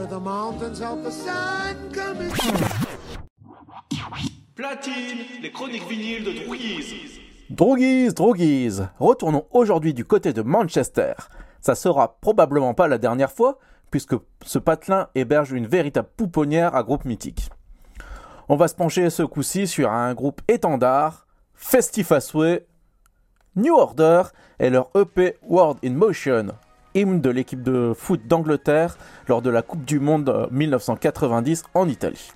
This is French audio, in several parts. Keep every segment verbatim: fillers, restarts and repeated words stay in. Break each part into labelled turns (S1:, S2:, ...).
S1: the mountains of the sun coming.
S2: Platine, les chroniques vinyles de Droguise.
S3: Droguise, Droguise, retournons aujourd'hui du côté de Manchester. Ça sera probablement pas la dernière fois, puisque ce patelin héberge une véritable pouponnière à groupe mythique. On va se pencher ce coup-ci sur un groupe étendard, Festive as Way, New Order et leur E P World in Motion, hymne de l'équipe de foot d'Angleterre lors de la Coupe du Monde dix-neuf cent quatre-vingt-dix en Italie.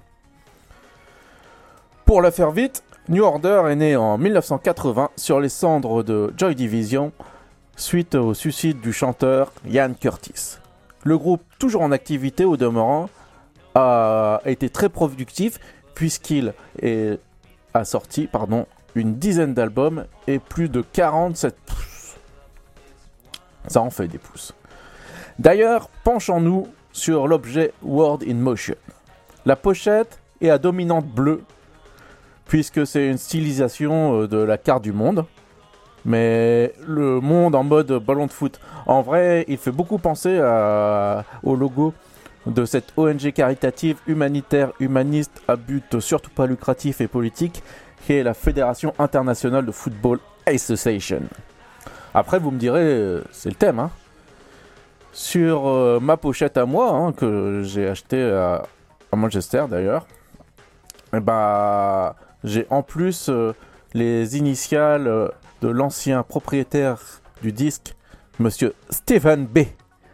S3: Pour la faire vite, New Order est né en dix-neuf cent quatre-vingts sur les cendres de Joy Division suite au suicide du chanteur Ian Curtis. Le groupe, toujours en activité au demeurant, a été très productif puisqu'il est, a sorti pardon, une dizaine d'albums et plus de quarante-sept pouces. Ça en fait des pouces. D'ailleurs, penchons-nous sur l'objet World in Motion. La pochette est à dominante bleue, puisque c'est une stylisation de la carte du monde, mais le monde en mode ballon de foot. En vrai, il fait beaucoup penser à, au logo de cette O N G caritative, humanitaire, humaniste, à but surtout pas lucratif et politique, qui est la Fédération Internationale de Football Association. Après, vous me direz, c'est le thème, hein. Sur euh, ma pochette à moi, hein, que j'ai acheté à, à Manchester d'ailleurs, et bah, j'ai en plus euh, les initiales euh, de l'ancien propriétaire du disque, Monsieur Stephen B.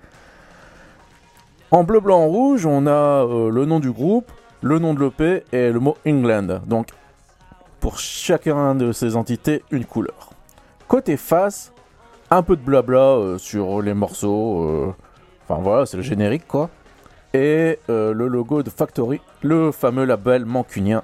S3: En bleu, blanc, rouge, on a euh, le nom du groupe, le nom de l'E P et le mot England. Donc, pour chacun de ces entités, une couleur. Côté face, un peu de blabla euh, sur les morceaux. Euh, enfin voilà, c'est le générique quoi. Et euh, le logo de Factory, le fameux label mancunien.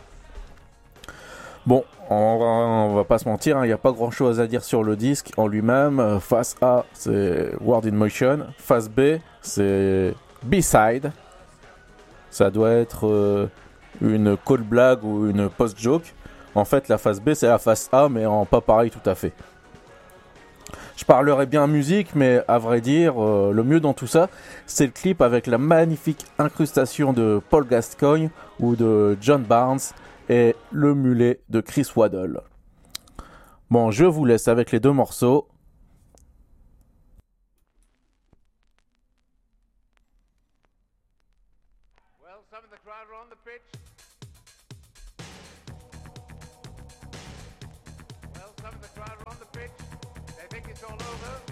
S3: Bon, on va, on va pas se mentir, il hein, n'y a pas grand chose à dire sur le disque en lui-même. Face A, c'est World in Motion. Face B, c'est B-side. Ça doit être euh, une call blague ou une post-joke. En fait, la face B, c'est la face A, mais en pas pareil tout à fait. Je parlerai bien musique, mais à vrai dire, euh, le mieux dans tout ça, c'est le clip avec la magnifique incrustation de Paul Gascoigne ou de John Barnes et le mulet de Chris Waddle. Bon, je vous laisse avec les deux morceaux.
S4: Well, some of the crowd are on the pitch. Well, some of the crowd are on the pitch. They think it's all over.